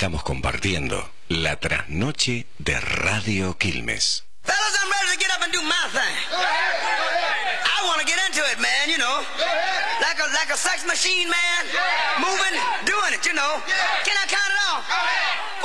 Estamos compartiendo la trasnoche de Radio Quilmes. Fellas, I'm ready to get up and do my thing. I want to get into it, man, you know. Like a sex machine, man. Moving, doing it, you know. Can I count it off?